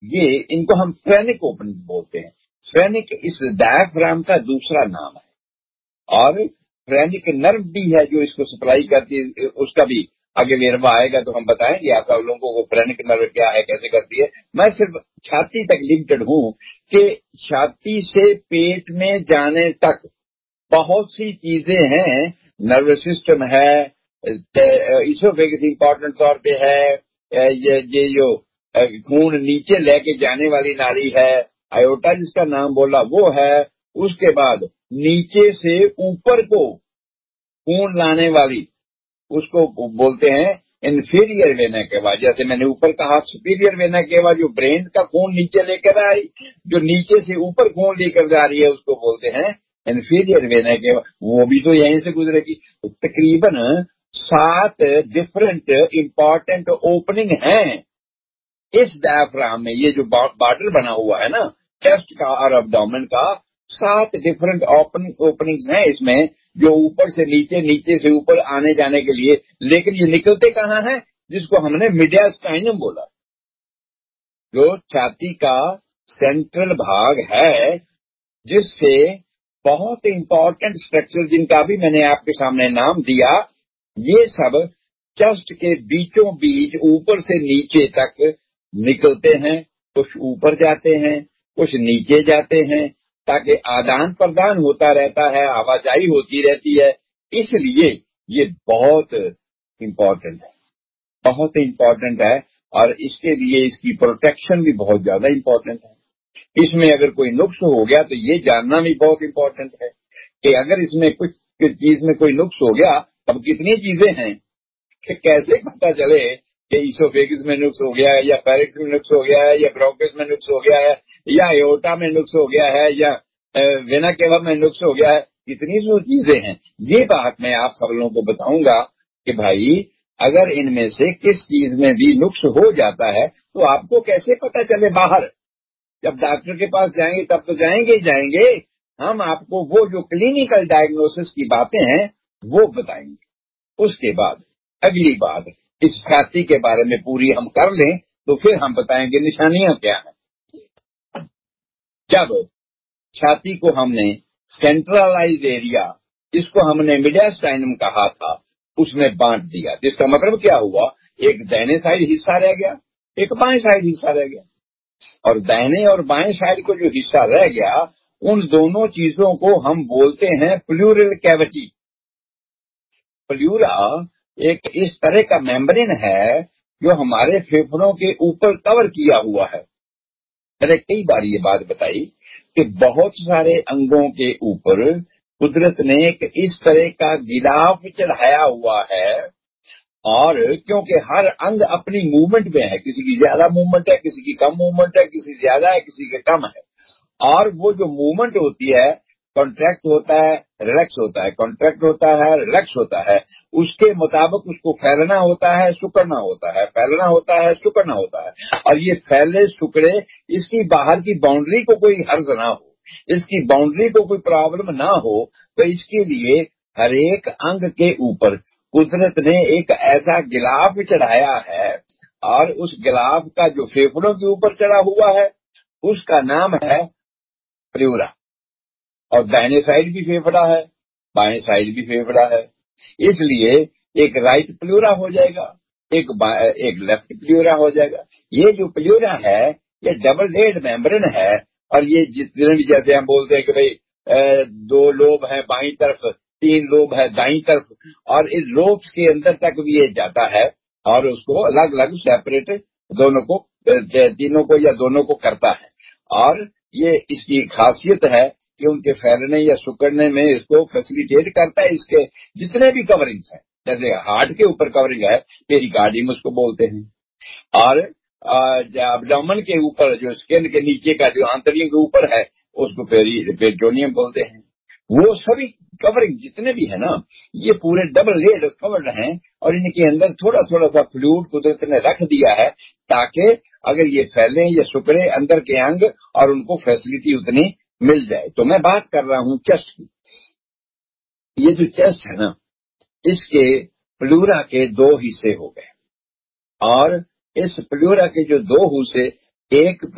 ये इनको हम फ्रेनिक ओपनिंग बोलते हैं। फ्रेनिक इस डायफ्राम का दूसरा नाम है। और फ्रेनिक नर्व भी है जो इसको सप्लाई करती है, उसका भी आगे वेरवा आएगा तो हम बताएंगे आप सब लोगों को फ्रेनिक नर्व क्या है, कैसे करती है। मैं सिर्फ छाती तक लिमिटेड हूं कि छाती से पेट में जाने तक बहुत सी चीजें हैं। नर्वस सिस्टम है, इसोफेगस इंपॉर्टेंट तौर पे है, ये जो खून नीचे लेके जाने वाली नाली है, आयोटा जिसका नाम बोला वो है। उसके बाद नीचे से ऊपर को खून लाने वाली उसको बोलते हैं इंफीरियर वेना केवा। जैसे मैंने ऊपर कहा सुपीरियर वेना केवा जो ब्रेन का खून नीचे लेकर आ रही, जो नीचे से ऊपर खून लेकर जा रही है उसको बोलते हैं इंफीरियर वेना केवा। वो भी तो यहीं से गुजरेगी। तो तकरीबन 7 डिफरेंट इंपॉर्टेंट ओपनिंग हैं इस डायफ्राम में। ये जो बॉर्डर बना हुआ है ना चेस्ट का और अब्डोमेन का, 7 डिफरेंट ओपनिंग्स हैं इसमें, जो ऊपर से नीचे, नीचे से ऊपर आने जाने के लिए। लेकिन ये निकलते कहाँ हैं, जिसको हमने मीडियास्टाइनम बोला, जो छाती का सेंट्रल भाग है, जिससे बहुत इंपॉर्टेंट स्ट्रक्चर जिनका भी मैंने आपके सामने नाम दिया, ये सब चेस्ट के बीचों बीच ऊपर से नीचे तक निकलते हैं। कुछ ऊपर जाते हैं, कुछ नीचे जाते हैं, ताकि आदान प्रदान होता रहता है, आवाजाही होती रहती है। इसलिए ये बहुत इम्पोर्टेंट है, बहुत इम्पोर्टेंट है। और इसके लिए इसकी प्रोटेक्शन भी बहुत ज्यादा इम्पोर्टेंट है। इसमें अगर कोई नुक्स हो गया तो ये जानना भी बहुत इम्पोर्टेंट है कि अगर इसमें कुछ चीज में कोई नुक्स हो गया, तब कितनी चीजें हैं कि कैसे पता चले कि इसोफेगिस में नुक्स हो गया है, या फेरिक्स में नुक्स हो गया है, या ब्रोंकिस में नुक्स हो गया है, या एओर्टा में नुक्स हो गया है, या वेना केवा में नुक्स हो गया है। कितनी जो चीजें हैं, ये बात मैं आप सब लोगों को बताऊंगा कि भाई अगर इनमें से किस चीज में भी नुक्स हो जाता है तो आपको कैसे पता चले। बाहर जब डॉक्टर के पास जाएंगे तब तो जाएंगे ही जाएंगे, हम आपको वो जो क्लिनिकल डायग्नोसिस की बातें हैं वो बताएंगे। उसके बाद अगली बात इस छाती के बारे में पूरी हम कर लें तो फिर हम बताएंगे निशानियां क्या हैं। जब छाती को हमने सेंट्रलाइज एरिया, जिसको हमने मीडियास्टाइनम कहा था, उसमें बांट दिया, जिसका मतलब क्या हुआ, एक दाहिने साइड हिस्सा रह गया, एक बाएं साइड हिस्सा रह गया। और दाहिने और बाएं साइड को जो हिस्सा रह गया, उन दोनों चीजों को हम बोलते हैं प्लूरल कैविटी। प्लूरा एक इस तरह का मेम्ब्रेन है जो हमारे फेफड़ों के ऊपर कवर किया हुआ है। मैंने कई बार ये बात बताई कि बहुत सारे अंगों के ऊपर कुदरत ने एक इस तरह का गिलाफ चढ़ाया हुआ है, और क्योंकि हर अंग अपनी मूवमेंट में है, किसी की ज्यादा मूवमेंट है, किसी की कम मूवमेंट है, किसी ज्यादा है, किसी के कम है, और वो जो मूवमेंट होती है, कॉन्ट्रैक्ट होता है, रिलैक्स होता है, कॉन्ट्रैक्ट होता है, रिलैक्स होता है, उसके मुताबिक उसको फैलना होता है, सिकुड़ना होता है, फैलना होता है, सिकुड़ना होता है। और ये फैले सिकुड़े, इसकी बाहर की बाउंड्री को कोई हर्ज ना हो, इसकी बाउंड्री को कोई प्रॉब्लम ना हो, तो इसके लिए हर एक अंग के ऊपर कुदरत ने एक ऐसा गिलाफ चढ़ाया है, और उस गिलाफ का जो फेफड़ों के ऊपर चढ़ा हुआ है उसका नाम है प्लूरा। और दाहिने साइड भी फेफड़ा है, बाएं साइड भी फेफड़ा है, इसलिए एक राइट प्लूरा हो जाएगा, एक लेफ्ट प्लूरा हो जाएगा। ये जो प्लूरा है ये डबल लेड मेम्ब्रेन है, और ये जिस दिन भी जैसे हम बोलते हैं कि भाई 2 लोब है बाईं तरफ, 3 लोब है दाईं तरफ, और इस लोब्स के अंदर तक भी ये जाता है, और उसको अलग अलग सेपरेट दोनों को, तीनों को या दोनों को करता है। और ये इसकी खासियत है कि उनके फैलने या सिकुड़ने में इसको फैसिलिटेट करता है। इसके जितने भी कवरिंग्स हैं, जैसे हार्ट के ऊपर कवरिंग है, पेरिकार्डियम उसको बोलते हैं, और एब्डोमेन के ऊपर जो स्किन के नीचे का जो आंतरिक के ऊपर है उसको पेरिटोनियम बोलते हैं। वो सभी कवरिंग जितने भी है ना, ये पूरे डबल लेड कवर्ड हैं, और इनके अंदर थोड़ा थोड़ा सा फ्लूइड कुदरत ने रख दिया है, ताकि अगर ये फैले या सिकुड़े अंदर के अंग, और उनको फैसिलिटी उतनी मिल जाए। तो मैं बात कर रहा हूं चेस्ट की। ये जो चेस्ट है ना, इसके प्लूरा के 2 हिस्से हो गए, और इस प्लूरा के जो 2 हिस्से, एक